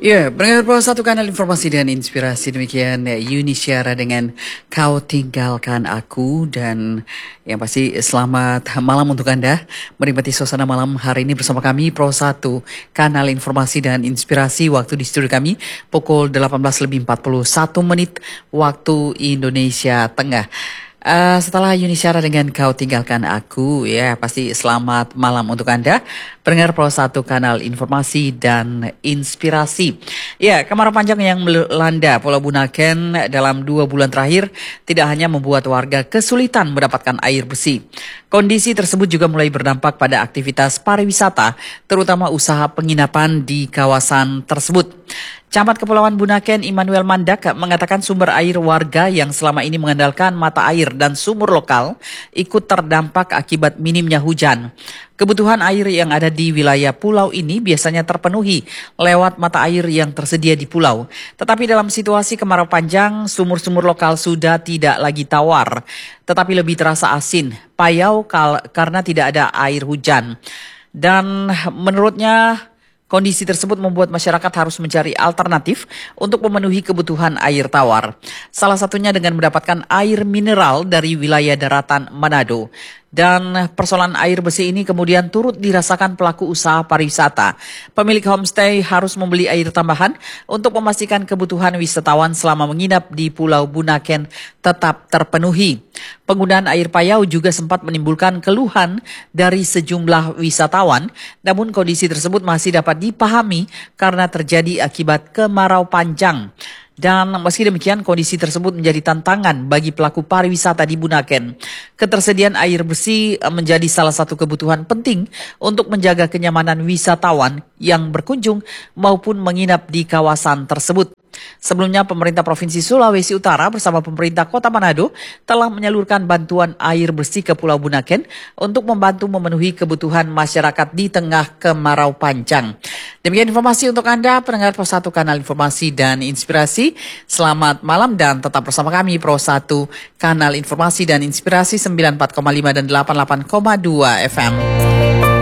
Ya, pendengar Pro Satu Kanal Informasi dan Inspirasi, demikian Yuni Syara dengan Kau Tinggalkan Aku. Dan yang pasti selamat malam untuk Anda menikmati suasana malam hari ini bersama kami Pro Satu Kanal Informasi dan Inspirasi. Waktu di studio kami pukul 18:41 waktu Indonesia Tengah. Setelah Yuni Syara dengan Kau Tinggalkan Aku, ya pasti selamat malam untuk Anda pendengar Pro Satu Kanal Informasi dan Inspirasi. Ya, kemarau panjang yang melanda Pulau Bunaken dalam 2 bulan terakhir tidak hanya membuat warga kesulitan mendapatkan air bersih. Kondisi tersebut juga mulai berdampak pada aktivitas pariwisata, terutama usaha penginapan di kawasan tersebut. Camat Kepulauan Bunaken Immanuel Mandak mengatakan sumber air warga yang selama ini mengandalkan mata air dan sumur lokal ikut terdampak akibat minimnya hujan. Kebutuhan air yang ada di wilayah pulau ini biasanya terpenuhi lewat mata air yang tersedia di pulau. Tetapi dalam situasi kemarau panjang, sumur-sumur lokal sudah tidak lagi tawar, tetapi lebih terasa asin, payau karena tidak ada air hujan. Dan menurutnya, kondisi tersebut membuat masyarakat harus mencari alternatif untuk memenuhi kebutuhan air tawar. Salah satunya dengan mendapatkan air mineral dari wilayah daratan Manado. Dan persoalan air bersih ini kemudian turut dirasakan pelaku usaha pariwisata. Pemilik homestay harus membeli air tambahan untuk memastikan kebutuhan wisatawan selama menginap di Pulau Bunaken tetap terpenuhi. Penggunaan air payau juga sempat menimbulkan keluhan dari sejumlah wisatawan, namun kondisi tersebut masih dapat dipahami karena terjadi akibat kemarau panjang. Dan meski demikian, kondisi tersebut menjadi tantangan bagi pelaku pariwisata di Bunaken. Ketersediaan air bersih menjadi salah satu kebutuhan penting untuk menjaga kenyamanan wisatawan yang berkunjung maupun menginap di kawasan tersebut. Sebelumnya, pemerintah Provinsi Sulawesi Utara bersama pemerintah Kota Manado telah menyalurkan bantuan air bersih ke Pulau Bunaken untuk membantu memenuhi kebutuhan masyarakat di tengah kemarau panjang. Demikian informasi untuk Anda, pendengar Pro Satu Kanal Informasi dan Inspirasi. Selamat malam dan tetap bersama kami Pro Satu Kanal Informasi dan Inspirasi 94,5 dan 88,2 FM.